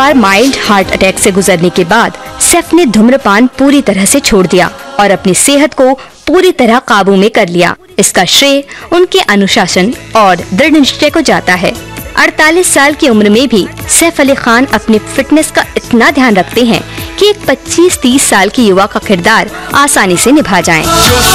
बार mild heart attack से गुजरने के बाद सैफ ने धूम्रपान पूरी तरह से छोड़ दिया और अपनी सेहत को पूरी तरह काबू में कर लिया। इसका श्रेय उनके अनुशासन और दृढ़ निश्चय को जाता है। 48 साल की उम्र में भी सैफ अली खान अपनी फिटनेस का इतना ध्यान रखते हैं कि एक 25-30 साल की युवा का किरदार आसानी से निभा जाए।